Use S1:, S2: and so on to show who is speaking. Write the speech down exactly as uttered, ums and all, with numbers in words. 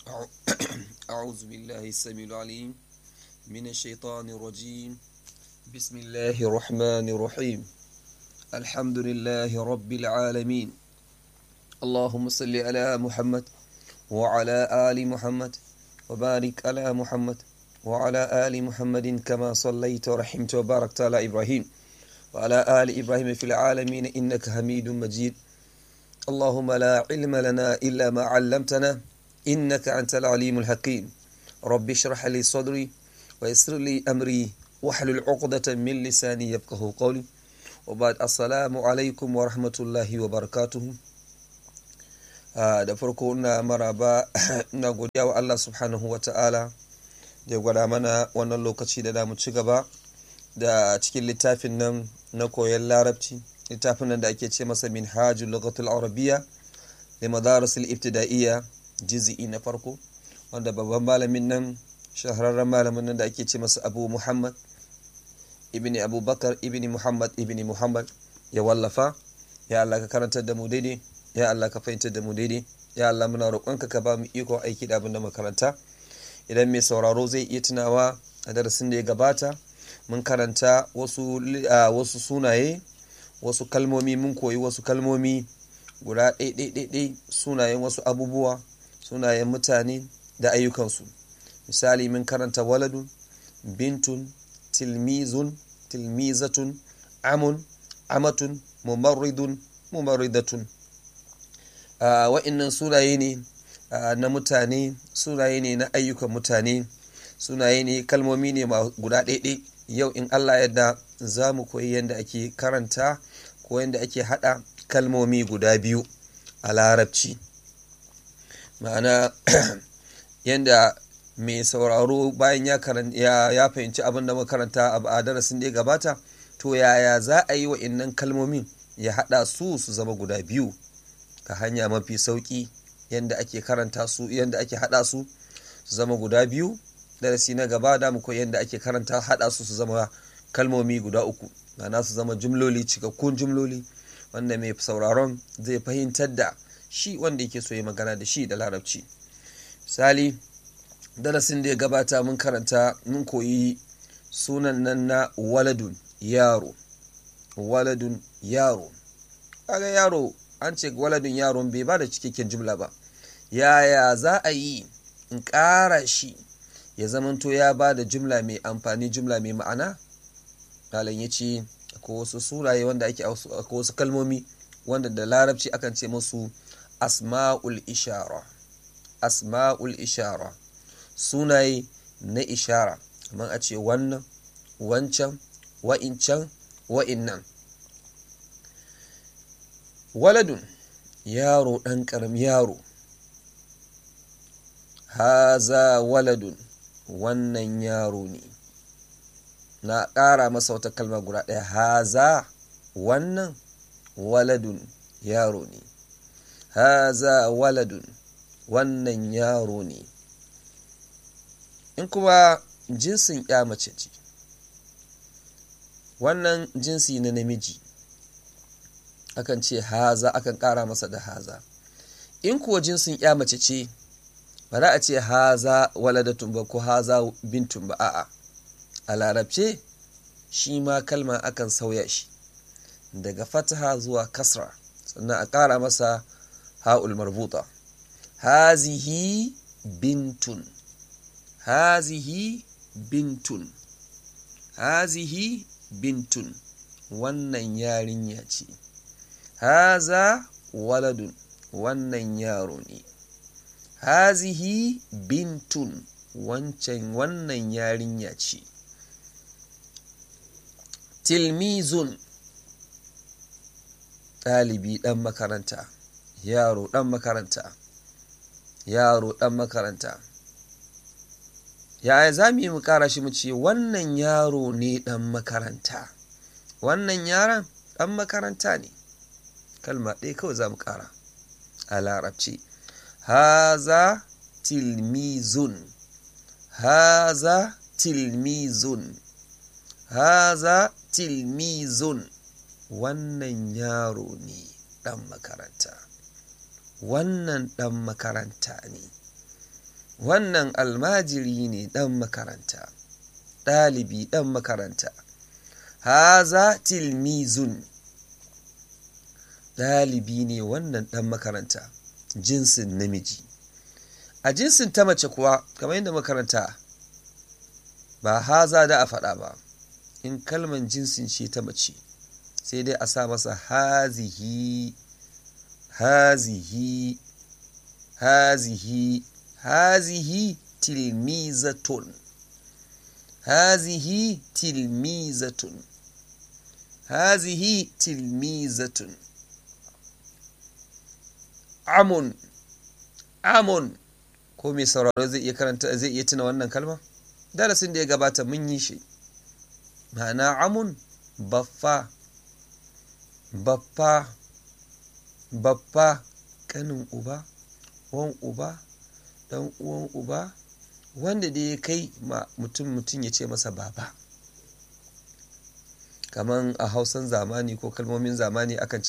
S1: أعوذ بالله السميع العليم من الشيطان الرجيم بسم الله الرحمن الرحيم الحمد لله رب العالمين اللهم صل على محمد وعلى آل محمد وبارك على محمد وعلى آل محمد كما صليت ورحمت وباركت على إبراهيم وعلى آل إبراهيم في العالمين إنك حميد مجيد اللهم لا علم لنا إلا ما علمتنا إنك أنت العليم الحكيم رب اشرح لي صدري ويسر لي أمري واحلل عقدة من لساني يفقهوا قولي وبعد السلام عليكم ورحمة الله وبركاته. da farko ina maraba ina godiya wa Allah subhanahu wa ta'ala da ya gwada mana wannan lokaci da damu ci gaba da cikin littafin nan na koyon larabci, littafin nan da ake ce masa minhajul lughatul arabiyya da madarisul ibtida'iyya juz'i na farko, wanda babban malamin nan shahararren malamin nan da ake ce masa Abu Muhammad ibn Abubakar ibn Muhammad ibn Muhammad ya wallafa. Ya Allah ka karantar da mu daidai, ya Allah ka fahimtar da mu daidai, ya Allah muna roƙonka ka ba mu iko aiki da abin da makaranta. Idan mai sauraro zai iya tunawa, a darasin da ya gabata mun karanta wasu wasu sunaye, wasu kalmomi, mun koyi wasu kalmomi guda ɗaiɗaiɗaiɗai, sunayen wasu abubuwa, sunayen mutane da ayyukansu. Misali mun karanta waladun, bintun, tilmizun, tilmizatun, amun, amatun, mumarridun, mumarridatun. Uh, wa'innan sunaye ne uh, na mutane, sunaye ne na ayyukan mutane, sunaye ne, kalmomi ne ma guda ɗaiɗai. Yau in Allah yadda za mu koyi yadda ake karanta ko yadda ake haɗa kalmomi guda biyu a larabci. Ma'ana yadda mai sauraro bayan ya, ya, ya fahimci abin da makaranta a darasin da ya gabata, to yaya za a yi wa'innan kalmomin ya haɗa su su zama guda biyu ta hanya mafi sauƙi, yadda ake karanta su, yadda ake haɗa su su zama guda biyu. Darasi na gaba da mu koyi yadda ake karanta haɗa su su zama kalmomi guda uku, ma'ana su zama jumloli, cikakkun jumloli, wanda mai sauraron zai fahimtar da shi wanda yake so ya magana da shi da larabci. Misali, darasin da ya gabata mun karanta, mun koyi sunan nan na waladun, yaro. Waladun, yaro. Kaga yaro, an ce waladun yaron bai ba da cikakken jumla ba. Yaya za a yi in ƙara shi ya zamanto ya ba da jumla mai amfani, jumla mai ma'ana? Malam ya ce akwai wasu suraye wanda ake, akwai wasu kalmomi wanda da larabci akan ce musu asma'ul ishara. Asma'ul ishara, sunaye na ishara, kamar a ce wannan, wancan, wa'incan, wa'innan. Waladun, yaro, ɗan ƙaramin yaro. Haza waladun, wannan yaro ne. Na ƙara masa wata kalma guda ɗaya, haza, wannan, waladun, yaro ne. Haza waladun, wannan yaro ne. In kuma jinsin ya mace ce, wannan jinsi na namiji, akan ce haza, akan ƙara masa da haza. In kuwa jinsin ya mace ce, ba za a ce haza waladatun ba ko haza bintun ba, a'a. A larabce shi ma kalma akan sauya shi daga fataha zuwa kasra, sannan a ƙara masa ha'ul marbuta. Hazihi bintun, hazihi bintun, hazihi bintun, wannan yarinya ce. Haza waladun, wannan yaro ne. Hazihi bintun, wancan wannan yarinya ce. Tilmizun, ɗalibi, ɗan makaranta, yaro, ɗan makaranta, yaro, ɗan makaranta. Yaya za mu yi mu ƙara shi mu ce wannan yaro ne ɗan makaranta, wannan yaron ɗan makaranta ne. Kalma ɗaya kawai za mu ƙara a larabci. Haza tilmizun, haza tilmizun, haza tilmizun, wannan yaro ne ɗan makaranta, wannan ɗan makaranta ne. wannan almajiri ne ɗan makaranta, ɗalibi ɗan makaranta. Haza tilmizun, ɗalibi ne wannan ɗan makaranta, jinsin namiji. A jinsin ta mace kuwa kamar yadda makaranta ba haza da a faɗa ba, in kalman jinsin ce ta mace sai dai a sa masa hazihi, hazihi, hazihi, hazihi tilmizatun, hazihi tilmizatun, hazihi tilmizatun. Amun, amun, ko mai sauraro zai iya karanta, zai iya tuna wannan kalma? Darasin da ya gabata mun yi shi. Ma'ana amun baffa, baffa, baffa, kanin uba, wan uba, dan uwan uba, wanda da ya kai ma mutum mutum ya ce masa baba. Kaman a Hausan zamani ko kalmomin zamani akan ce